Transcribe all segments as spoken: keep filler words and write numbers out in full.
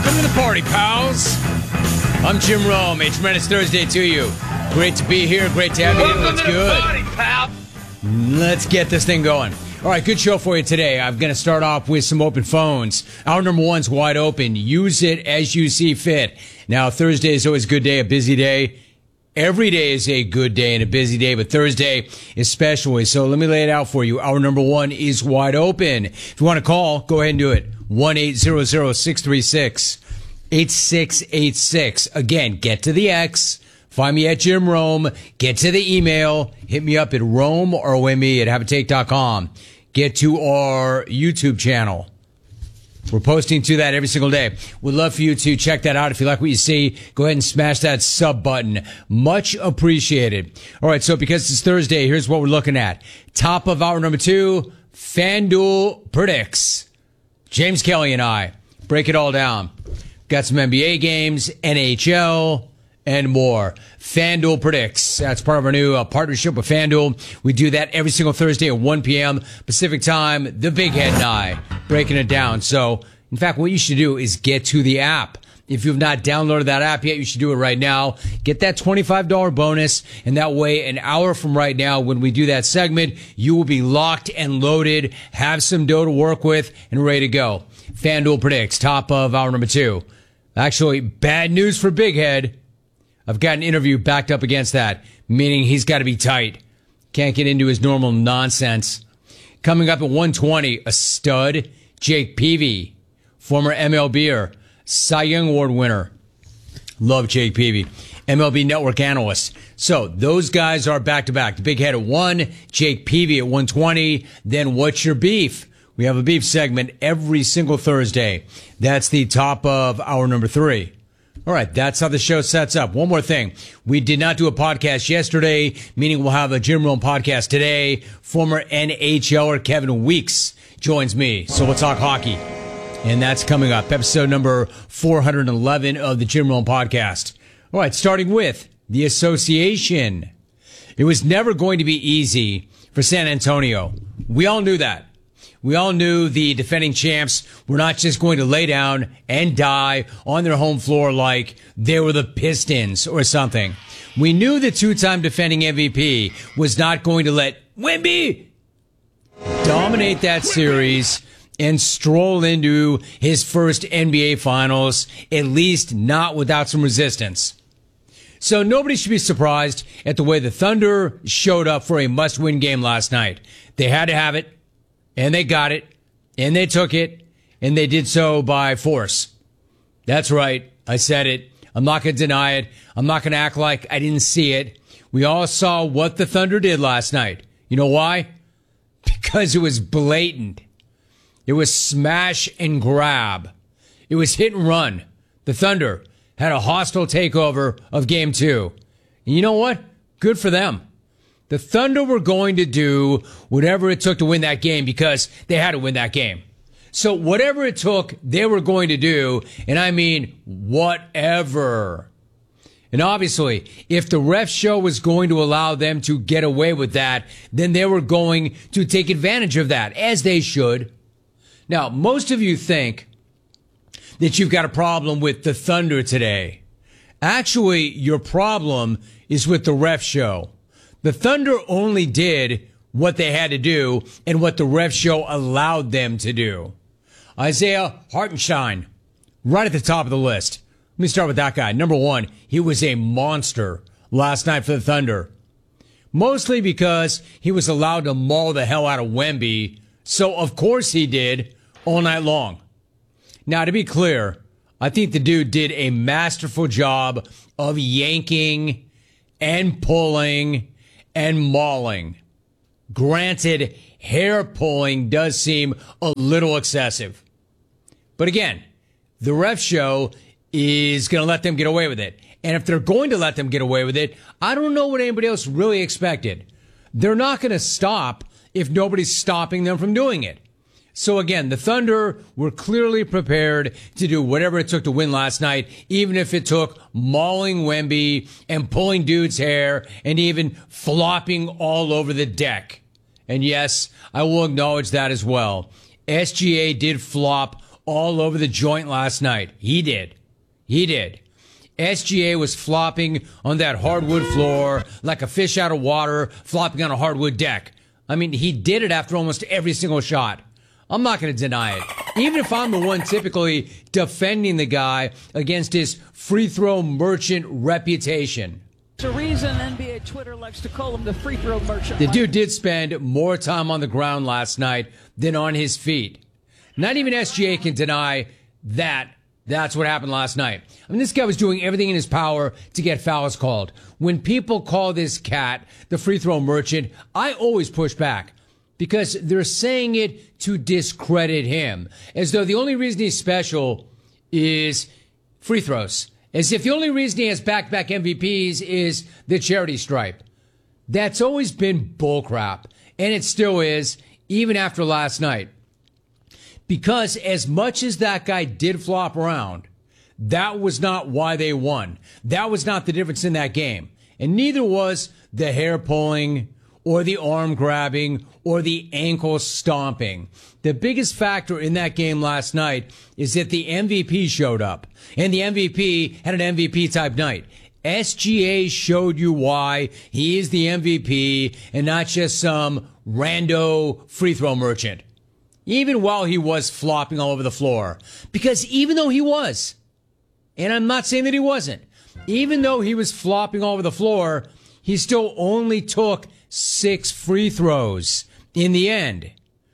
Welcome to the party, pals. I'm Jim Rome. A tremendous Thursday to you. Great to be here. Great to have you. What's good? Party, pal. Let's get this thing going. All right, good show for you today. I'm going to start off with some open phones. Our number one's wide open. Use it as you see fit. Now, Thursday is always a good day, a busy day. Every day is a good day and a busy day, but Thursday especially. So let me lay it out for you. Our number one is wide open. If you want to call, go ahead and do it. one eight hundred, six three six, eight six eight six. Again, get to the X. Find me at Jim Rome. Get to the email. Hit me up at Rome, R O M E, at Habitate dot com. Get to our YouTube channel. We're posting to that every single day. We'd love for you to check that out. If you like what you see, go ahead and smash that sub button. Much appreciated. All right, so because it's Thursday, here's what we're looking at. Top of hour number two, FanDuel predicts. James Kelly and I break it all down. Got some N B A games, N H L, and more. FanDuel predicts. That's part of our new uh, partnership with FanDuel. We do that every single Thursday at one p.m. Pacific time. The Big Head and I breaking it down. So, in fact, what you should do is get to the app. If you've not downloaded that app yet, you should do it right now. Get that twenty-five dollars bonus, and that way, an hour from right now, when we do that segment, you will be locked and loaded, have some dough to work with, and ready to go. FanDuel predicts. Top of hour number two. Actually, bad news for Big Head. I've got an interview backed up against that, meaning he's got to be tight. Can't get into his normal nonsense. Coming up at one twenty, a stud, Jake Peavy, former M L B'er, Cy Young Award winner. Love Jake Peavy, M L B Network analyst. So those guys are back-to-back. The Big Head at one, Jake Peavy at one twenty. Then What's Your Beef? We have a beef segment every single Thursday. That's the top of hour number three. All right, that's how the show sets up. One more thing. We did not do a podcast yesterday, meaning we'll have a Jim Rome podcast today. Former N H L er Kevin Weeks joins me, so we'll talk hockey. And that's coming up, episode number four hundred eleven of the Jim Rome podcast. All right, starting with the association. It was never going to be easy for San Antonio. We all knew that. We all knew the defending champs were not just going to lay down and die on their home floor like they were the Pistons or something. We knew the two-time defending M V P was not going to let Wemby dominate that series and stroll into his first N B A Finals, at least not without some resistance. So nobody should be surprised at the way the Thunder showed up for a must-win game last night. They had to have it. And they got it, and they took it, and they did so by force. That's right. I said it. I'm not going to deny it. I'm not going to act like I didn't see it. We all saw what the Thunder did last night. You know why? Because it was blatant. It was smash and grab. It was hit and run. The Thunder had a hostile takeover of game two. And you know what? Good for them. The Thunder were going to do whatever it took to win that game because they had to win that game. So whatever it took, they were going to do, and I mean whatever. And obviously, if the ref show was going to allow them to get away with that, then they were going to take advantage of that, as they should. Now, most of you think that you've got a problem with the Thunder today. Actually, your problem is with the ref show. The Thunder only did what they had to do and what the ref show allowed them to do. Isaiah Hartenstein, right at the top of the list. Let me start with that guy. Number one, he was a monster last night for the Thunder. Mostly because he was allowed to maul the hell out of Wemby, so of course he did all night long. Now, to be clear, I think the dude did a masterful job of yanking and pulling and mauling. Granted, hair pulling does seem a little excessive. But again, the ref show is going to let them get away with it. And if they're going to let them get away with it, I don't know what anybody else really expected. They're not going to stop if nobody's stopping them from doing it. So again, the Thunder were clearly prepared to do whatever it took to win last night, even if it took mauling Wemby and pulling dude's hair and even flopping all over the deck. And yes, I will acknowledge that as well. S G A did flop all over the joint last night. He did. He did. S G A was flopping on that hardwood floor like a fish out of water, flopping on a hardwood deck. I mean, he did it after almost every single shot. I'm not going to deny it. Even if I'm the one typically defending the guy against his free throw merchant reputation. It's a reason N B A Twitter likes to call him the free throw merchant. The dude did spend more time on the ground last night than on his feet. Not even S G A can deny that that's what happened last night. I mean, this guy was doing everything in his power to get fouls called. When people call this cat the free throw merchant, I always push back because they're saying it to discredit him, as though the only reason he's special is free throws. As if the only reason he has back-to-back M V Ps is the charity stripe. That's always been bullcrap, and it still is, even after last night. Because as much as that guy did flop around, that was not why they won. That was not the difference in that game. And neither was the hair pulling or the arm grabbing or the ankle stomping. The biggest factor in that game last night is that the M V P showed up. And the M V P had an M V P type night. S G A showed you why he is the M V P and not just some rando free throw merchant. Even while he was flopping all over the floor. Because even though he was, and I'm not saying that he wasn't, even though he was flopping all over the floor, he still only took six free throws in the end.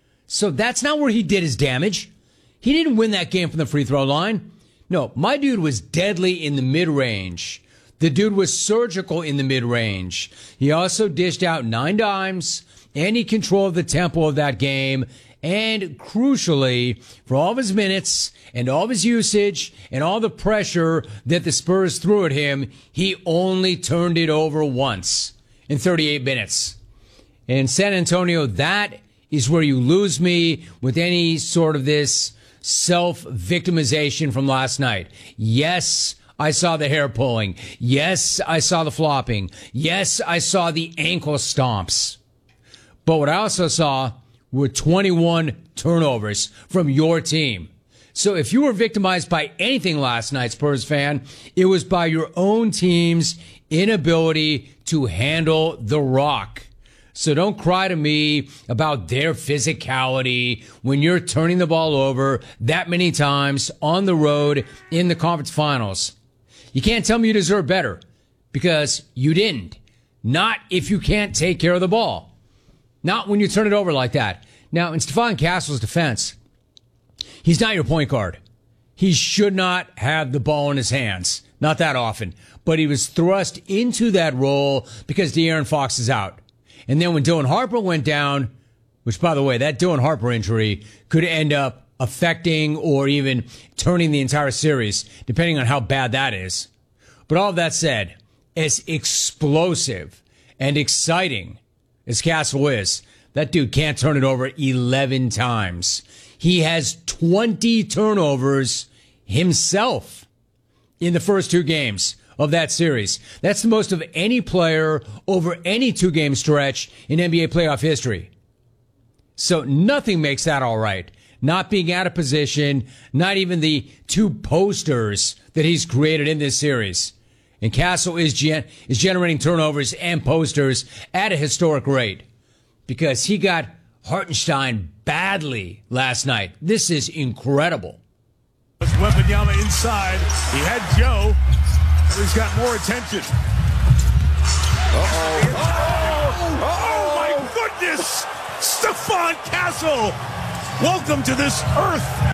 So that's not where he did his damage. He didn't win that game from the free throw line. No, my dude was deadly in the mid-range. The dude was surgical in the mid-range. He also dished out nine dimes, and he controlled the tempo of that game. And crucially, for all of his minutes and all of his usage and all the pressure that the Spurs threw at him, he only turned it over once in thirty-eight minutes. In San Antonio, that is where you lose me with any sort of this self-victimization from last night. Yes, I saw the hair pulling. Yes, I saw the flopping. Yes, I saw the ankle stomps. But what I also saw were twenty-one turnovers from your team. So if you were victimized by anything last night, Spurs fan, it was by your own team's inability to handle the rock. So don't cry to me about their physicality when you're turning the ball over that many times on the road in the conference finals. You can't tell me you deserve better because you didn't. Not if you can't take care of the ball. Not when you turn it over like that. Now, in Stephon Castle's defense, he's not your point guard. He should not have the ball in his hands. Not that often. But he was thrust into that role because De'Aaron Fox is out. And then when Dylan Harper went down, which, by the way, that Dylan Harper injury could end up affecting or even turning the entire series, depending on how bad that is. But all of that said, as explosive and exciting as Castle is, that dude can't turn it over eleven times. He has twenty turnovers himself in the first two games of that series. That's the most of any player over any two-game stretch in N B A playoff history. So nothing makes that all right. Not being out of position, not even the two posters that he's created in this series. And Castle is gen- is generating turnovers and posters at a historic rate because he got Hartenstein badly last night. This is incredible. Wembanyama inside. He had Joe. He's got more attention. Uh-oh. Uh-oh. Oh, my goodness. Stephon Castle. Welcome to this earth.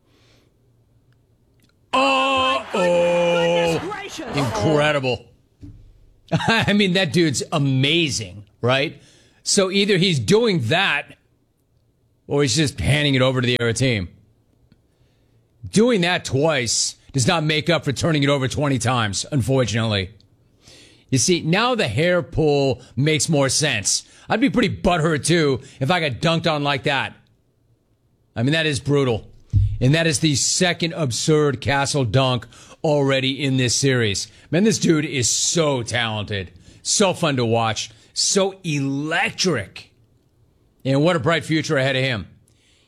Oh, oh. Incredible. I mean, that dude's amazing, right? So either he's doing that or he's just handing it over to the other team. Doing that twice does not make up for turning it over twenty times, unfortunately. You see, now the hair pull makes more sense. I'd be pretty butthurt, too, if I got dunked on like that. I mean, that is brutal. And that is the second absurd Castle dunk already in this series. Man, this dude is so talented. So fun to watch. So electric. And what a bright future ahead of him.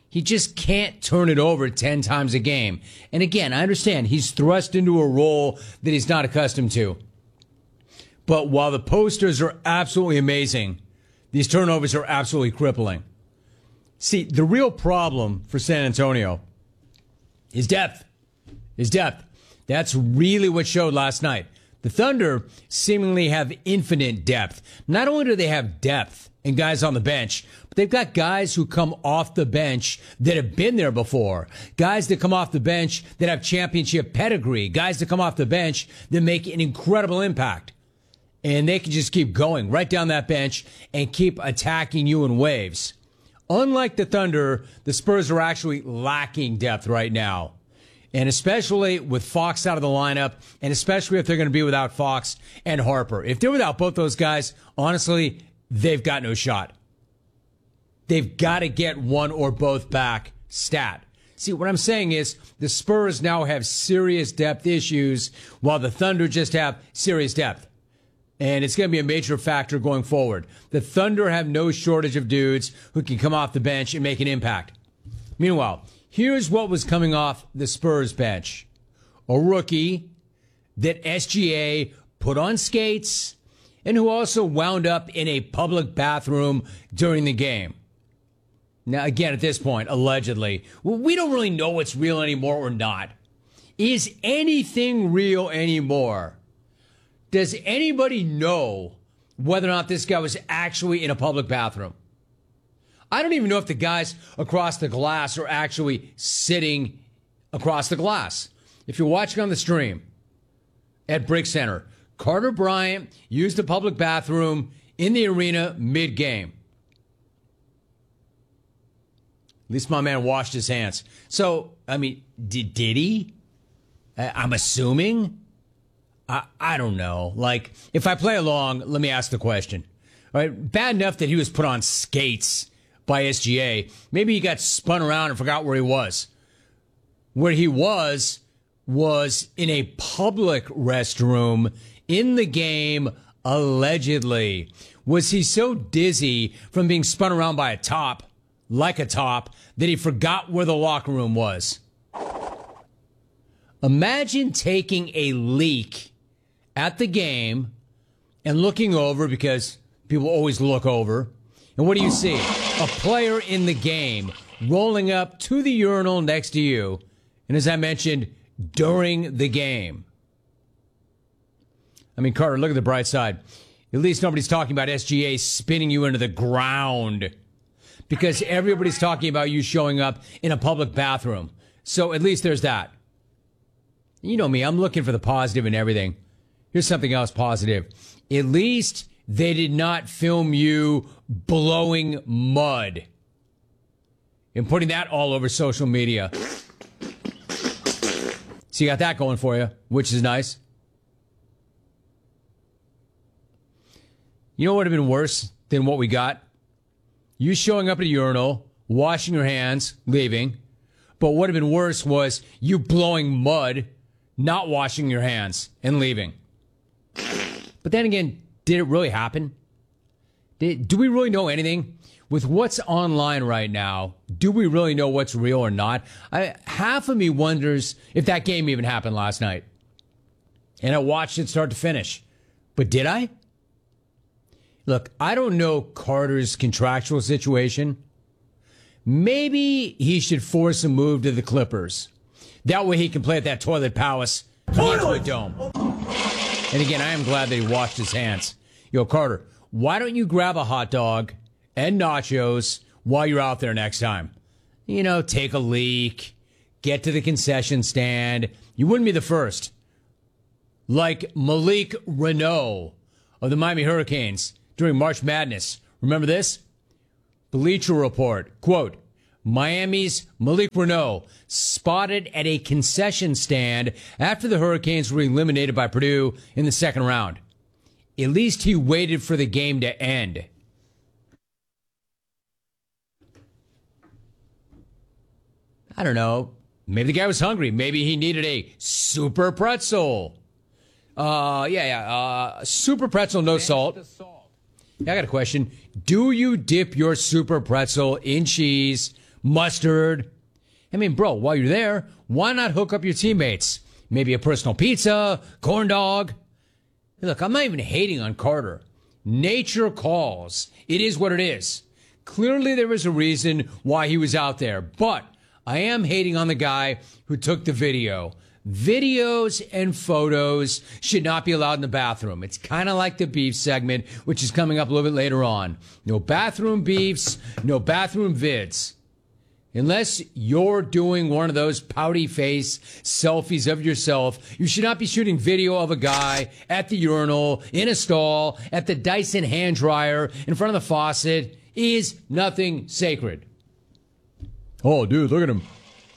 He just can't turn it over ten times a game. And again, I understand he's thrust into a role that he's not accustomed to. But while the posters are absolutely amazing, these turnovers are absolutely crippling. See, the real problem for San Antonio is depth. Is depth. That's really what showed last night. The Thunder seemingly have infinite depth. Not only do they have depth and guys on the bench, but they've got guys who come off the bench that have been there before. Guys that come off the bench that have championship pedigree. Guys that come off the bench that make an incredible impact. And they can just keep going right down that bench and keep attacking you in waves. Unlike the Thunder, the Spurs are actually lacking depth right now. And especially with Fox out of the lineup, and especially if they're going to be without Fox and Harper. If they're without both those guys, honestly, they've got no shot. They've got to get one or both back stat. See, what I'm saying is the Spurs now have serious depth issues while the Thunder just have serious depth. And it's going to be a major factor going forward. The Thunder have no shortage of dudes who can come off the bench and make an impact. Meanwhile, here's what was coming off the Spurs bench. A rookie that S G A put on skates and who also wound up in a public bathroom during the game. Now, again, at this point, allegedly, we don't really know what's real anymore or not. Is anything real anymore? Does anybody know whether or not this guy was actually in a public bathroom? I don't even know if the guys across the glass are actually sitting across the glass. If you're watching on the stream at Brick Center, Carter Bryant used the public bathroom in the arena mid-game. At least my man washed his hands. So, I mean, did, did he? I'm assuming. I, I don't know. Like, if I play along, let me ask the question. All right, bad enough that he was put on skates by S G A. Maybe he got spun around and forgot where he was. Where he was was in a public restroom in the game, allegedly. Was he so dizzy from being spun around by a top, like a top, that he forgot where the locker room was? Imagine taking a leak at the game and looking over, because people always look over. And what do you see? A player in the game rolling up to the urinal next to you. And as I mentioned, during the game. I mean, Carter, look at the bright side. At least nobody's talking about S G A spinning you into the ground, because everybody's talking about you showing up in a public bathroom. So at least there's that. You know me, I'm looking for the positive in everything. Here's something else positive. At least they did not film you blowing mud and putting that all over social media. So you got that going for you, which is nice. You know what would have been worse than what we got? You showing up at a urinal, washing your hands, leaving. But what would have been worse was you blowing mud, not washing your hands, and leaving. But then again, did it really happen? Did, do we really know anything? With what's online right now, do we really know what's real or not? I, half of me wonders if that game even happened last night. And I watched it start to finish. But did I? Look, I don't know Carter's contractual situation. Maybe he should force a move to the Clippers. That way he can play at that Toilet Palace Toilet Dome. And again, I am glad that he washed his hands. Yo, Carter, why don't you grab a hot dog and nachos while you're out there next time? You know, take a leak, get to the concession stand. You wouldn't be the first. Like Malik Renault of the Miami Hurricanes during March Madness. Remember this? Bleacher Report, quote, Miami's Malik Renault spotted at a concession stand after the Hurricanes were eliminated by Purdue in the second round. At least he waited for the game to end. I don't know. Maybe the guy was hungry. Maybe he needed a super pretzel. Uh, yeah, yeah. Uh, super pretzel, no salt. I got a question. Do you dip your super pretzel in cheese mustard. I mean, bro, while you're there, why not hook up your teammates? Maybe a personal pizza, corn dog. Hey, look, I'm not even hating on Carter. Nature calls. It is what it is. Clearly there was a reason why he was out there, but I am hating on the guy who took the video. Videos and photos should not be allowed in the bathroom. It's kind of like the beef segment, which is coming up a little bit later on. No bathroom beefs, no bathroom vids. Unless you're doing one of those pouty face selfies of yourself, you should not be shooting video of a guy at the urinal, in a stall, at the Dyson hand dryer, in front of the faucet. Is nothing sacred. Oh, dude, look at him.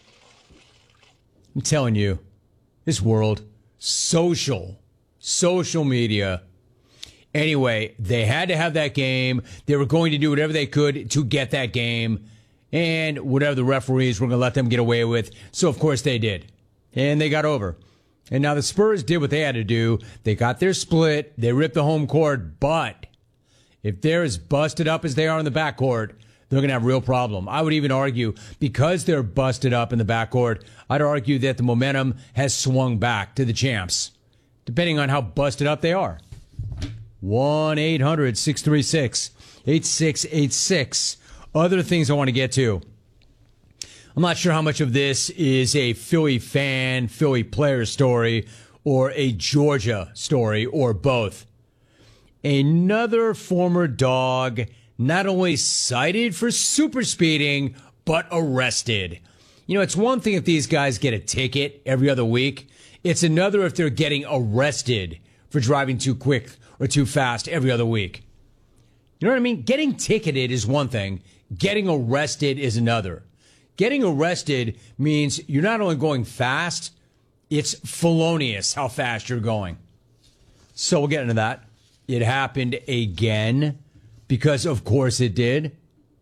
I'm telling you, this world, social, social media. Anyway, they had to have that game. They were going to do whatever they could to get that game. And whatever the referees were going to let them get away with. So, of course, they did. And they got over. And now the Spurs did what they had to do. They got their split. They ripped the home court. But if they're as busted up as they are in the backcourt, they're going to have a real problem. I would even argue, because they're busted up in the backcourt, I'd argue that the momentum has swung back to the champs, depending on how busted up they are. one eight hundred six three six eight six eight six. Other things I want to get to. I'm not sure how much of this is a Philly fan, Philly player story, or a Georgia story, or both. Another former dog not only cited for super speeding, but arrested. You know, it's one thing if these guys get a ticket every other week. It's another if they're getting arrested for driving too quick or too fast every other week. You know what I mean? Getting ticketed is one thing. Getting arrested is another. Getting arrested means you're not only going fast, it's felonious how fast you're going. So we'll get into that. It happened again, because of course it did.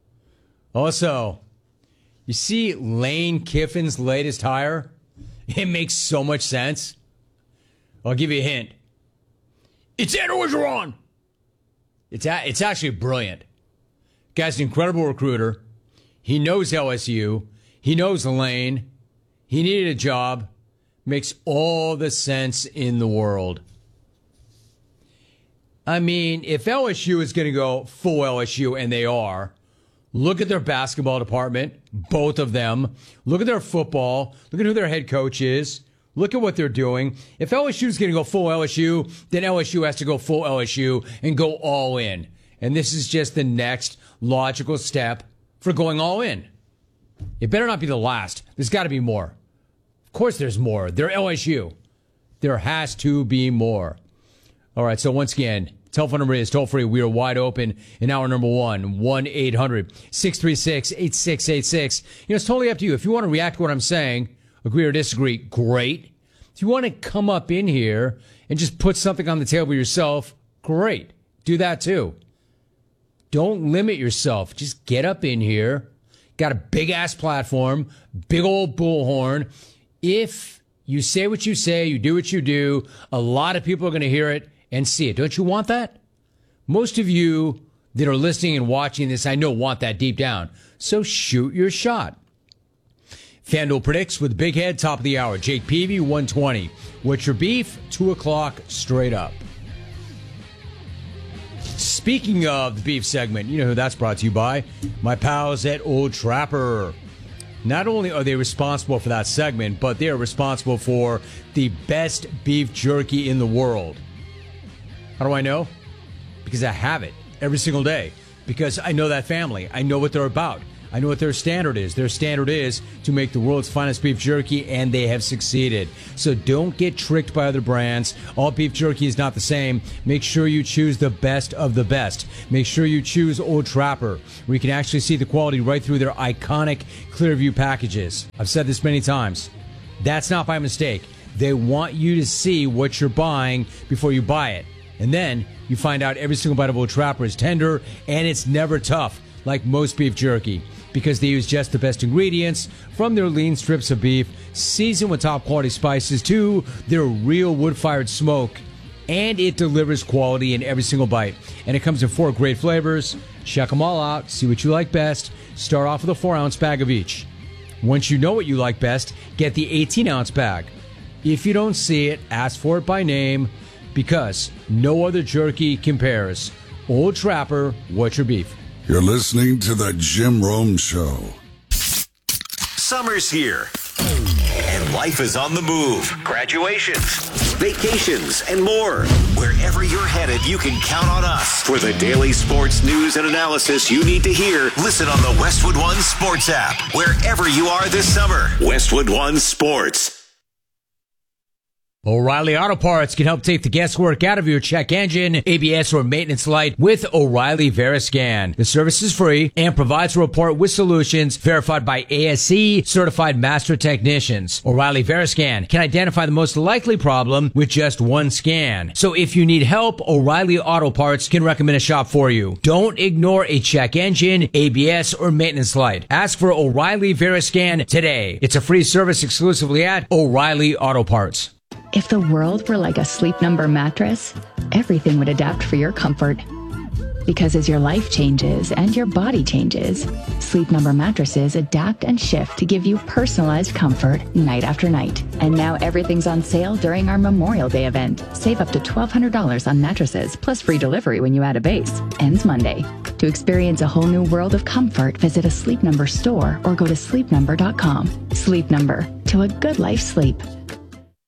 Also, you see Lane Kiffin's latest hire? It makes so much sense. I'll give you a hint. It's Ed Orgeron. It's a, it's actually brilliant. Guy's an incredible recruiter. He knows L S U. He knows Lane. He needed a job. Makes all the sense in the world. I mean, if L S U is going to go full L S U, and they are, look at their basketball department, both of them. Look at their football. Look at who their head coach is. Look at what they're doing. If L S U is going to go full L S U, then L S U has to go full L S U and go all in. And this is just the next logical step for going all in. It better not be the last. There's got to be more. Of course there's more. They're L S U. There has to be more. All right, so once again, telephone number is toll-free. We are wide open in hour number one, one eight hundred six three six eight six eight six. You know, it's totally up to you. If you want to react to what I'm saying, agree or disagree, great. If you want to come up in here and just put something on the table yourself, great. Do that too. Don't limit yourself. Just get up in here. Got a big-ass platform, big old bullhorn. If you say what you say, you do what you do, a lot of people are going to hear it and see it. Don't you want that? Most of you that are listening and watching this, I know, want that deep down. So shoot your shot. FanDuel predicts with Big Head, top of the hour. Jake Peavy, one twenty. What's your beef? two o'clock straight up. Speaking of the beef segment, you know who that's brought to you by? My pals at Old Trapper. Not only are they responsible for that segment, but they are responsible for the best beef jerky in the world. How do I know? Because I have it every single day. Because I know that family. I know what they're about. I know what their standard is. Their standard is to make the world's finest beef jerky, and they have succeeded. So don't get tricked by other brands. All beef jerky is not the same. Make sure you choose the best of the best. Make sure you choose Old Trapper, where you can actually see the quality right through their iconic Clearview packages. I've said this many times. That's not by mistake. They want you to see what you're buying before you buy it. And then you find out every single bite of Old Trapper is tender, and it's never tough, like most beef jerky, because they use just the best ingredients from their lean strips of beef, seasoned with top quality spices to their real wood-fired smoke, and it delivers quality in every single bite. And it comes in four great flavors: Check them all out. See what you like best. Start off with a four-ounce bag of each. Once you know what you like best, get the eighteen-ounce bag. If you don't see it, ask for it by name, because no other jerky compares. Old Trapper, what's your beef? You're listening to The Jim Rome Show. Summer's here, and life is on the move. Graduations, vacations, and more. Wherever you're headed, you can count on us. For the daily sports news and analysis you need to hear, listen on the Westwood One Sports app. Wherever you are this summer, Westwood One Sports. O'Reilly Auto Parts can help take the guesswork out of your check engine, A B S, or maintenance light with O'Reilly Veriscan. The service is free and provides a report with solutions verified by A S E certified master technicians. O'Reilly Veriscan can identify the most likely problem with just one scan. So if you need help, O'Reilly Auto Parts can recommend a shop for you. Don't ignore a check engine, A B S, or maintenance light. Ask for O'Reilly Veriscan today. It's a free service exclusively at O'Reilly Auto Parts. If the world were like a Sleep Number mattress, everything would adapt for your comfort. Because as your life changes and your body changes, Sleep Number mattresses adapt and shift to give you personalized comfort night after night. And now everything's on sale during our Memorial Day event. Save up to twelve hundred dollars on mattresses, plus free delivery when you add a base. Ends Monday. To experience a whole new world of comfort, visit a Sleep Number store or go to sleep number dot com. Sleep Number. To a good life sleep.